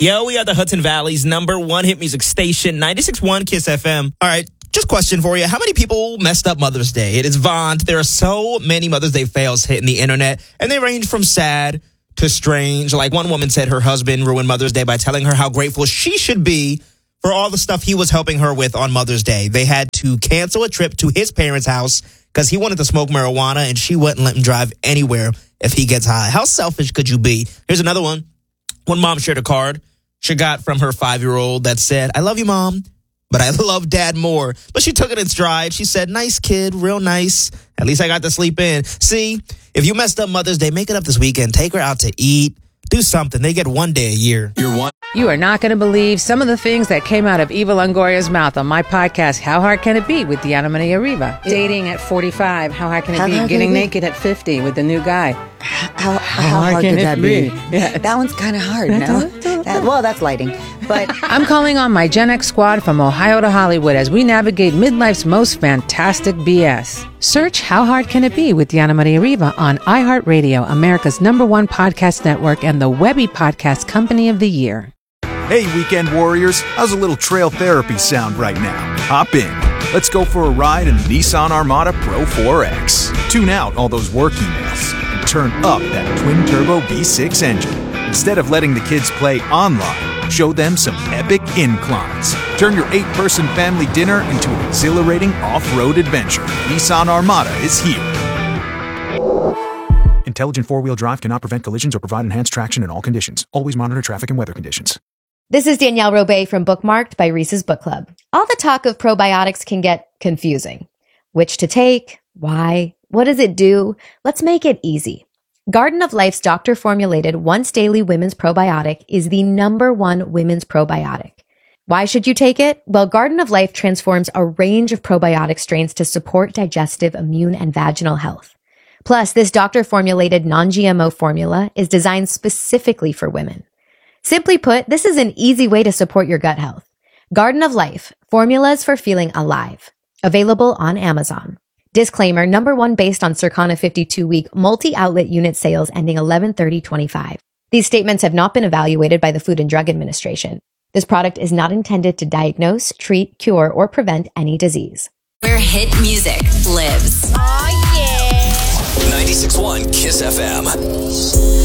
Yo, we are the Hudson Valley's #1 hit music station, 96.1 Kiss FM. All right, just question for you. How many people messed up Mother's Day? It is Vaughn. There are so many Mother's Day fails hitting the internet, and they range from sad to strange. Like one woman said her husband ruined Mother's Day by telling her how grateful she should be for all the stuff he was helping her with on Mother's Day. They had to cancel a trip to his parents' house because he wanted to smoke marijuana, and she wouldn't let him drive anywhere if he gets high. How selfish could you be? Here's another one. One mom shared a card she got from her 5-year-old that said, "I love you, Mom, but I love Dad more." But she took it in stride. She said, "Nice kid, real nice. At least I got to sleep in." See, if you messed up Mother's Day, make it up this weekend. Take her out to eat. Do something. They get one day a year. You are not going to believe some of the things that came out of Eva Longoria's mouth on my podcast, How Hard Can It Be, with Diana Maria Riva. Dating at 45, how hard can it be? Getting naked at 50 with the new guy. How hard could that be? Yeah. That one's kind of hard, no? That's lighting. But I'm calling on my Gen X squad from Ohio to Hollywood as we navigate midlife's most fantastic BS. Search How Hard Can It Be with Diana Maria Riva on iHeartRadio, America's #1 podcast network and the Webby Podcast Company of the Year. Hey, weekend warriors, how's a little trail therapy sound right now? Hop in. Let's go for a ride in the Nissan Armada Pro 4X. Tune out all those work emails and turn up that twin-turbo V6 engine. Instead of letting the kids play online, show them some epic inclines. Turn your 8-person family dinner into an exhilarating off-road adventure. Nissan Armada is here. Intelligent four-wheel drive cannot prevent collisions or provide enhanced traction in all conditions. Always monitor traffic and weather conditions. This is Danielle Robay from Bookmarked by Reese's Book Club. All the talk of probiotics can get confusing. Which to take? Why? What does it do? Let's make it easy. Garden of Life's doctor-formulated once-daily women's probiotic is the #1 women's probiotic. Why should you take it? Well, Garden of Life transforms a range of probiotic strains to support digestive, immune, and vaginal health. Plus, this doctor-formulated non-GMO formula is designed specifically for women. Simply put, this is an easy way to support your gut health. Garden of Life, formulas for feeling alive. Available on Amazon. Disclaimer, #1 based on Circana 52-week multi-outlet unit sales ending 11/30/25. These statements have not been evaluated by the Food and Drug Administration. This product is not intended to diagnose, treat, cure, or prevent any disease. Where hit music lives. Oh, yeah. 96.1 Kiss FM.